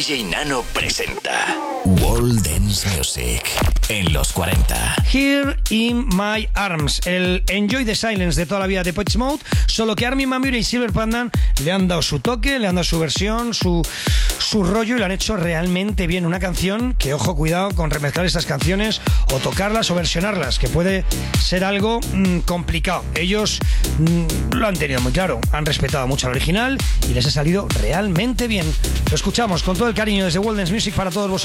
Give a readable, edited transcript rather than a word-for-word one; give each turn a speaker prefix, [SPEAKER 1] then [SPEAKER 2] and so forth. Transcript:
[SPEAKER 1] DJ Nano presenta World Dance Music en los 40.
[SPEAKER 2] Here in My Arms, el Enjoy the Silence de toda la vida de Depeche Mode, solo que Armin van Buuren y Silver Pandan le han dado su toque, le han dado su versión, su rollo y lo han hecho realmente bien. Una canción que, ojo, cuidado con remezclar estas canciones o tocarlas o versionarlas, que puede ser algo complicado. Ellos lo han tenido muy claro, han respetado mucho al original y les ha salido realmente bien. Lo escuchamos con todo el cariño desde World Dance Music para todos vosotros.